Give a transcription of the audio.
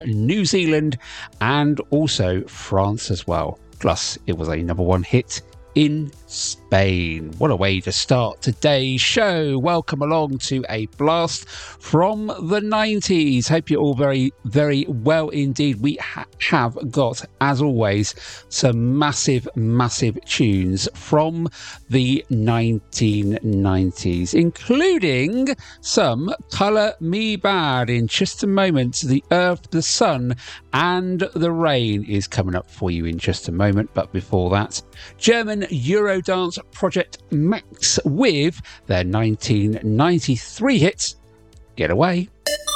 New Zealand, and also France as well. Plus, it was a number one hit in Spain. What a way to start today's show. Welcome along to a blast from the 90s. Hope you're all very, very well indeed. We have got, as always, some massive, massive tunes from the 1990s, including some Colour Me Bad. In just a moment, The Earth, the Sun and the Rain is coming up for you in just a moment. But before that, German Eurodance project Max with their 1993 hit Get Away.